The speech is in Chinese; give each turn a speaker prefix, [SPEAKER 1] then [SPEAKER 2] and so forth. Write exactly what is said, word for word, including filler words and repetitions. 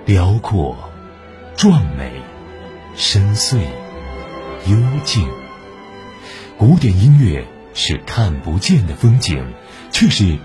[SPEAKER 1] 辽阔、壮美、深邃、幽静。古典音乐是看不见的风景，却是